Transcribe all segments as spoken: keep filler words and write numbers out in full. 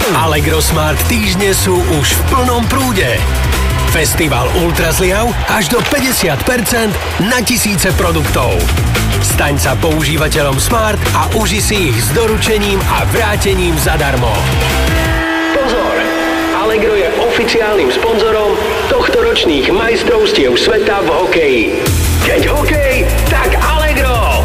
Allegro Smart týždne sú už v plnom prúde. Festival Ultrazliav až do päťdesiat percent na tisíce produktov. Staň sa používateľom Smart a uži si ich s doručením a vrátením zadarmo. Pozor! Allegro je oficiálnym sponzorom tohtoročných majstrovstiev sveta v hokeji. Keď hokej, tak Allegro!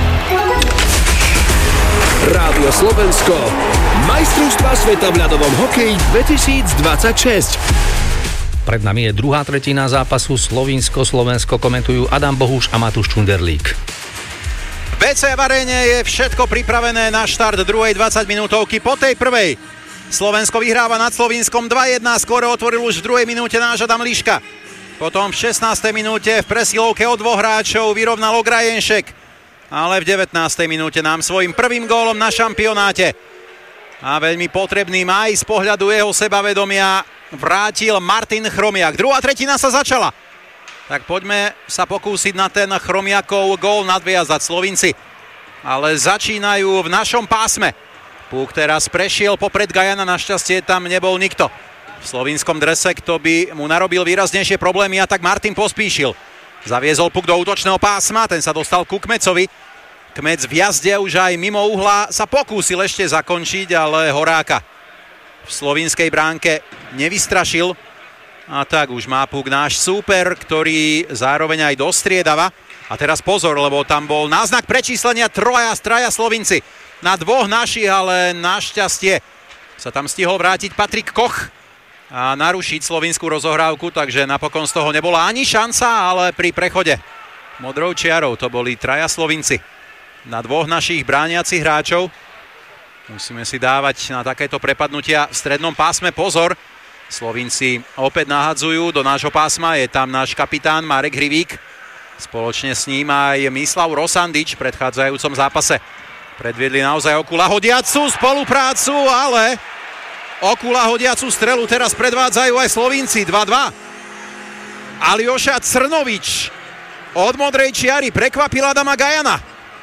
Rádio Slovensko. Majstrovstvá sveta v ľadovom hokeji dvetisícdvadsaťšesť. Pred nami je druhá tretina zápasu Slovinsko-Slovensko, komentujú Adam Bohuš a Matúš Čunderlík. V bé cé v aréne je všetko pripravené na štart druhej dvadsaťminútovky. Po tej prvej Slovensko vyhráva nad Slovinskom dva jedna, skóre otvoril už v druhej minúte náš Adam Liška. Potom v šestnástej minúte v presilovke od dvoch hráčov vyrovnal Ograjenšek, ale v devätnástej minúte nám svojim prvým gólom na šampionáte a veľmi potrebným aj z pohľadu jeho sebavedomia vrátil Martin Chromiak. Druhá tretina sa začala. Tak poďme sa pokúsiť na ten Chromiakov gól nadviazať. Slovinci ale začínajú v našom pásme. Puk teraz prešiel popred Gajana, našťastie tam nebol nikto. V slovinskom drese, kto by mu narobil výraznejšie problémy, a tak Martin Pospíšil. Zaviezol puk do útočného pásma, ten sa dostal ku Kmecovi. Kmec v jazde už aj mimo uhla sa pokúsil ešte zakončiť, ale Horáka v slovinskej bránke nevystrašil. A tak už má puk náš súper, ktorý zároveň aj dostriedava. A teraz pozor, lebo tam bol náznak prečíslenia troja, traja Slovinci na dvoch našich, ale našťastie sa tam stihol vrátiť Patrik Koch a narušiť slovinskú rozohrávku, takže napokon z toho nebola ani šanca, ale pri prechode modrou čiarou to boli traja Slovinci na dvoch našich brániacich hráčov. Musíme si dávať na takéto prepadnutia v strednom pásme pozor. Slovinci opäť nahadzujú do nášho pásma, je tam náš kapitán Marek Hrivík. Spoločne s ním aj Mislav Rosandič v predchádzajúcom zápase. Predviedli naozaj okulahodiacu spoluprácu, ale okulahodiacu strelu teraz predvádzajú aj Slovinci. dva dva. Aljoša Crnovič od modrej čiary prekvapil Adama Gajana.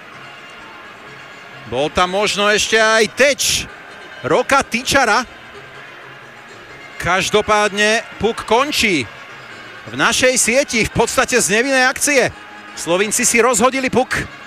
Bol tam možno ešte aj teč Roka Tyčara. Každopádne puk končí v našej sieti v podstate z nevinnej akcie. Slovinci si rozhodili puk